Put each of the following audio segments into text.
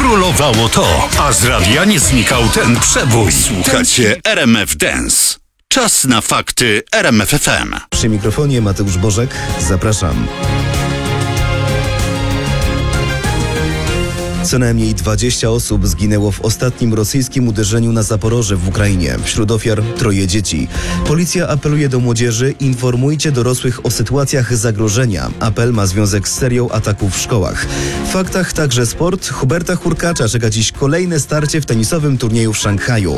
Królowało to, a z radia nie znikał ten przebój. Słuchacie RMF Dance. Czas na fakty RMF FM. Przy mikrofonie Mateusz Bożek. Zapraszam. Co najmniej 20 osób zginęło w ostatnim rosyjskim uderzeniu na Zaporoże w Ukrainie. Wśród ofiar 3 dzieci. Policja apeluje do młodzieży: informujcie dorosłych o sytuacjach zagrożenia. Apel ma związek z serią ataków w szkołach. W faktach także sport. Huberta Hurkacza czeka dziś kolejne starcie w tenisowym turnieju w Szanghaju.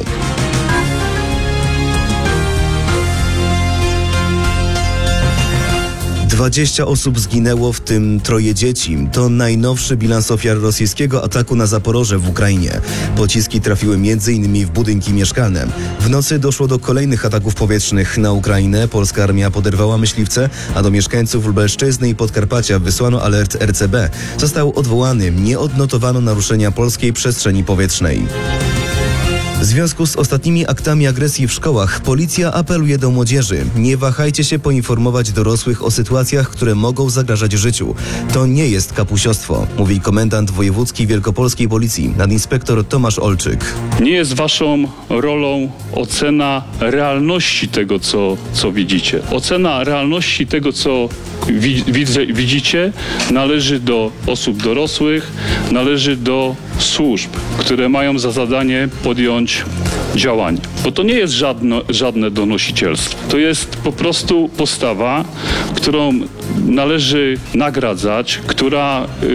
20 osób zginęło, w tym 3 dzieci. To najnowszy bilans ofiar rosyjskiego ataku na Zaporoże w Ukrainie. Pociski trafiły m.in. w budynki mieszkalne. W nocy doszło do kolejnych ataków powietrznych na Ukrainę. Polska armia poderwała myśliwce, a do mieszkańców Lubelszczyzny i Podkarpacia wysłano alert RCB. Został odwołany. Nie odnotowano naruszenia polskiej przestrzeni powietrznej. W związku z ostatnimi aktami agresji w szkołach policja apeluje do młodzieży: nie wahajcie się poinformować dorosłych o sytuacjach, które mogą zagrażać życiu. To nie jest kapusiostwo, mówi komendant wojewódzki wielkopolskiej policji, nadinspektor Tomasz Olczyk. Nie jest waszą rolą ocena realności tego, co widzicie. Ocena realności tego, co widzicie, należy do osób dorosłych, należy do służb, które mają za zadanie podjąć działanie. Bo to nie jest żadne donosicielstwo. To jest po prostu postawa, którą należy nagradzać, która